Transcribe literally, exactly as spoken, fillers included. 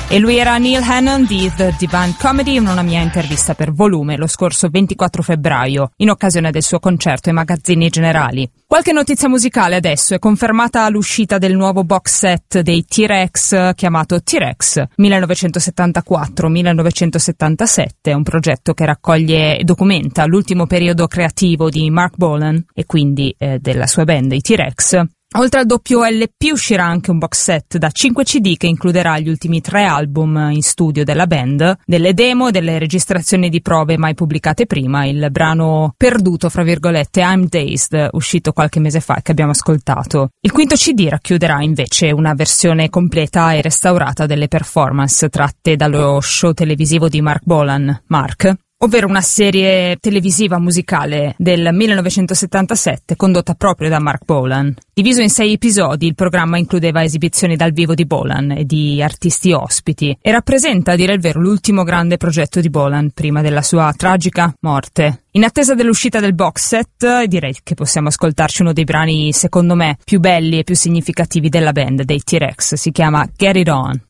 E lui era Neil Hannon di The Divine Comedy in una mia intervista per Volume lo scorso ventiquattro febbraio, in occasione del suo concerto ai Magazzini Generali. Qualche notizia musicale adesso: è confermata l'uscita del nuovo box set dei T-Rex chiamato T-Rex millenovecentosettantaquattro millenovecentosettantasette, un progetto che raccoglie e documenta l'ultimo periodo creativo di Marc Bolan e quindi eh, della sua band, i T-Rex. Oltre al doppio L P uscirà anche un box set da cinque C D che includerà gli ultimi tre album in studio della band, delle demo e delle registrazioni di prove mai pubblicate prima, il brano perduto fra virgolette I'm Dazed, uscito qualche mese fa e che abbiamo ascoltato. Il quinto C D racchiuderà invece una versione completa e restaurata delle performance tratte dallo show televisivo di Marc Bolan, Marc, ovvero una serie televisiva musicale del millenovecentosettantasette condotta proprio da Marc Bolan. Diviso in sei episodi, il programma includeva esibizioni dal vivo di Bolan e di artisti ospiti e rappresenta, a dire il vero, l'ultimo grande progetto di Bolan prima della sua tragica morte. In attesa dell'uscita del box set, direi che possiamo ascoltarci uno dei brani, secondo me, più belli e più significativi della band, dei T-Rex. Si chiama Get It On.